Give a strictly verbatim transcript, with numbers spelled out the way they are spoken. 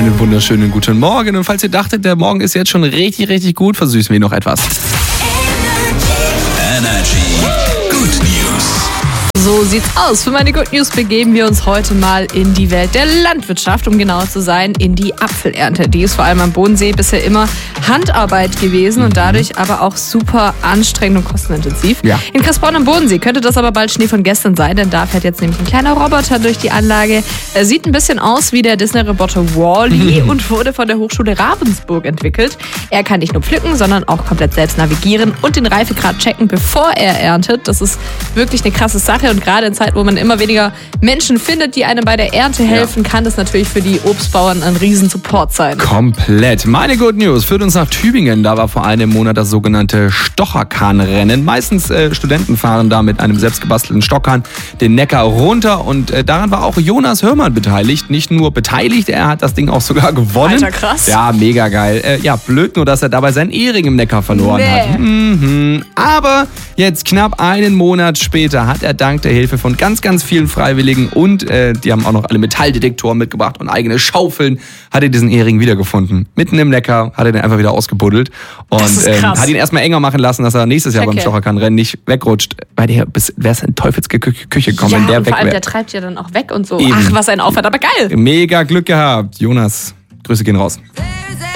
Einen wunderschönen guten Morgen. Und falls ihr dachtet, der Morgen ist jetzt schon richtig, richtig gut, versüßen wir ihn noch etwas. Energy Good News. So sieht's aus. Für meine Good News begeben wir uns heute mal in die Welt der Landwirtschaft, um genauer zu sein, in die Apfelernte. Die ist vor allem am Bodensee bisher immer Handarbeit gewesen und dadurch aber auch super anstrengend und kostenintensiv. Ja. In Kressbronn am Bodensee könnte das aber bald Schnee von gestern sein, denn da fährt jetzt nämlich ein kleiner Roboter durch die Anlage. Er sieht ein bisschen aus wie der Disney-Roboter Wall-E und wurde von der Hochschule Ravensburg entwickelt. Er kann nicht nur pflücken, sondern auch komplett selbst navigieren und den Reifegrad checken, bevor er erntet. Das ist wirklich eine krasse Sache. Und gerade in Zeiten, wo man immer weniger Menschen findet, die einem bei der Ernte helfen, ja. kann das natürlich für die Obstbauern ein Riesensupport sein. Komplett. Meine Good News führt uns nach Tübingen. Da war vor einem Monat das sogenannte Stocherkahn-Rennen. Meistens äh, Studenten fahren da mit einem selbstgebastelten Stockkahn den Neckar runter. Und äh, daran war auch Jonas Hörmann beteiligt. Nicht nur beteiligt, er hat das Ding auch sogar gewonnen. Alter, krass. Ja, mega geil. Äh, ja, blöd nur, dass er dabei seinen Ehering im Neckar verloren nee. hat. Mhm. Aber jetzt knapp einen Monat später hat er dank der Hilfe von ganz, ganz vielen Freiwilligen und äh, die haben auch noch alle Metalldetektoren mitgebracht und eigene Schaufeln, hat er diesen Ehering wiedergefunden. Mitten im Neckar hat er den einfach wieder ausgebuddelt und ähm, hat ihn erstmal enger machen lassen, dass er nächstes Jahr okay. beim Stocherkahn-Rennen nicht wegrutscht. Weil der wäre es in Teufelsküche kommen, ja, wenn der und weg vor allem, wäre. der treibt ja dann auch weg und so. Eben. Ach, was ein Aufwand, aber geil. Mega Glück gehabt. Jonas, Grüße gehen raus.